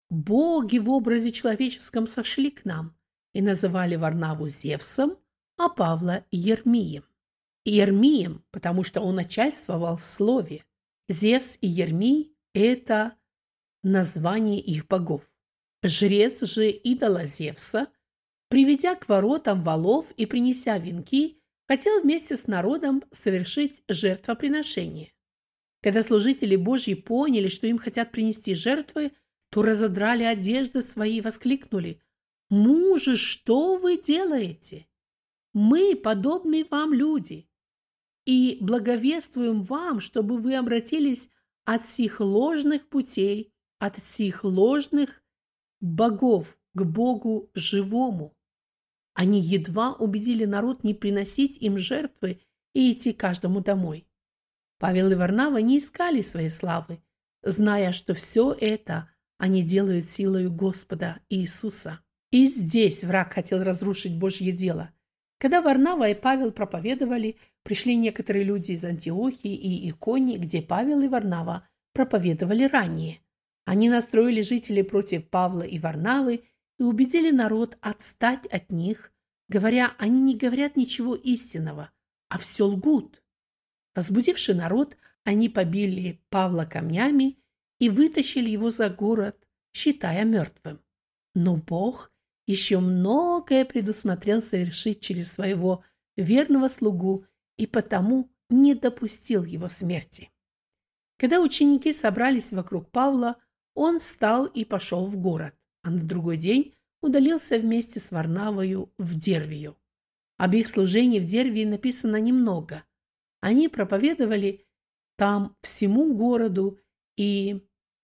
боги в образе человеческом сошли к нам и называли Варнаву Зевсом, а Павла Ермием. Ермием, потому что он начальствовал в слове. Зевс и Ермий – это название их богов. Жрец же идола Зевса, приведя к воротам волов и принеся венки, хотел вместе с народом совершить жертвоприношение. Когда служители Божьи поняли, что им хотят принести жертвы, то разодрали одежды свои и воскликнули: «Мужи, что вы делаете? Мы подобные вам люди, и благовествуем вам, чтобы вы обратились от сих ложных путей, от сих ложных богов к Богу живому». Они едва убедили народ не приносить им жертвы и идти каждому домой. Павел и Варнава не искали своей славы, зная, что все это они делают силою Господа Иисуса. И здесь враг хотел разрушить Божье дело. Когда Варнава и Павел проповедовали, пришли некоторые люди из Антиохии и Иконии, где Павел и Варнава проповедовали ранее. Они настроили жителей против Павла и Варнавы и убедили народ отстать от них, говоря, они не говорят ничего истинного, а все лгут. Возбудивший народ, они побили Павла камнями и вытащили его за город, считая мертвым. Но Бог еще многое предусмотрел совершить через своего верного слугу и потому не допустил его смерти. Когда ученики собрались вокруг Павла, он встал и пошел в город, а на другой день удалился вместе с Варнавою в Дервию. Об их служении в Дервии написано немного. Они проповедовали там всему городу и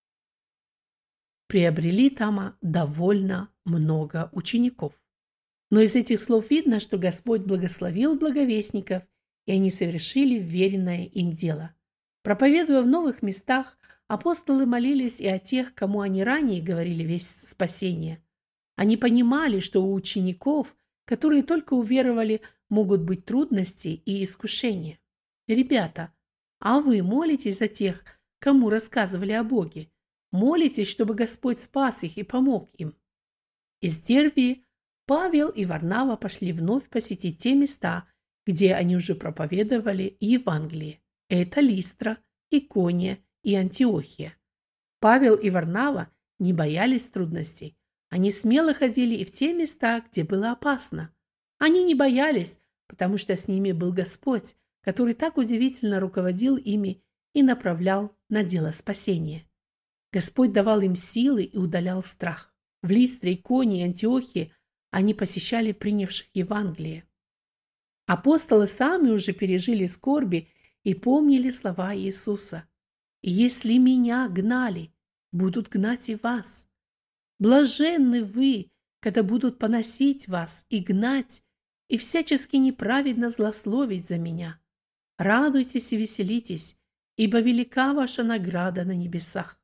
приобрели там довольно много учеников. Но из этих слов видно, что Господь благословил благовестников, и они совершили веренное им дело. Проповедуя в новых местах, апостолы молились и о тех, кому они ранее говорили весть спасения. Они понимали, что у учеников, которые только уверовали, могут быть трудности и искушения. Ребята, а вы молитесь за тех, кому рассказывали о Боге? Молитесь, чтобы Господь спас их и помог им? Из Дервии Павел и Варнава пошли вновь посетить те места, где они уже проповедовали Евангелие. Это Листра, Икония и Антиохия. Павел и Варнава не боялись трудностей. Они смело ходили и в те места, где было опасно. Они не боялись, потому что с ними был Господь, который так удивительно руководил ими и направлял на дело спасения. Господь давал им силы и удалял страх. В Листре, Иконии и Антиохии они посещали принявших Евангелие. Апостолы сами уже пережили скорби и помнили слова Иисуса: «Если меня гнали, будут гнать и вас. Блаженны вы, когда будут поносить вас и гнать, и всячески неправедно злословить за меня. Радуйтесь и веселитесь, ибо велика ваша награда на небесах».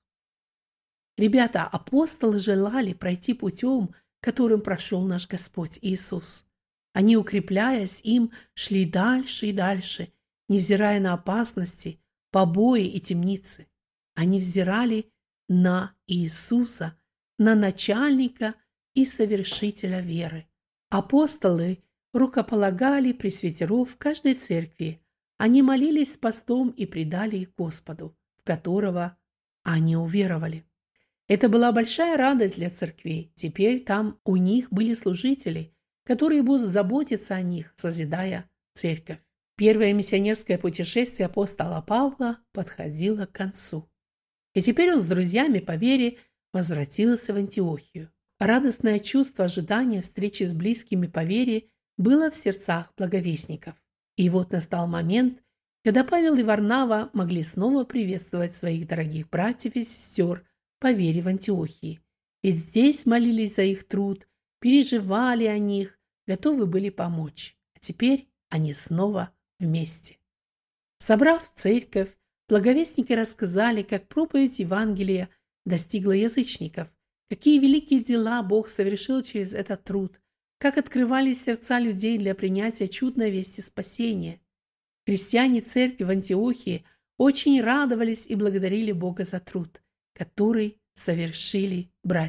Ребята, апостолы желали пройти путем, которым прошел наш Господь Иисус. Они, укрепляясь им, шли дальше и дальше, невзирая на опасности, побои и темницы. Они взирали на Иисуса, на начальника и совершителя веры. Апостолы рукополагали пресвитеров в каждой церкви. Они молились с постом и предали их Господу, в которого они уверовали. Это была большая радость для церквей. Теперь там у них были служители, которые будут заботиться о них, созидая церковь. Первое миссионерское путешествие апостола Павла подходило к концу. И теперь он с друзьями по вере возвратился в Антиохию. Радостное чувство ожидания встречи с близкими по вере было в сердцах благовестников. И вот настал момент, когда Павел и Варнава могли снова приветствовать своих дорогих братьев и сестер по вере в Антиохии. Ведь здесь молились за их труд, переживали о них, готовы были помочь. А теперь они снова вместе. Собрав церковь, благовестники рассказали, как проповедь Евангелия достигла язычников, какие великие дела Бог совершил через этот труд, как открывались сердца людей для принятия чудной вести спасения. Христиане церкви в Антиохии очень радовались и благодарили Бога за труд, который совершили братья.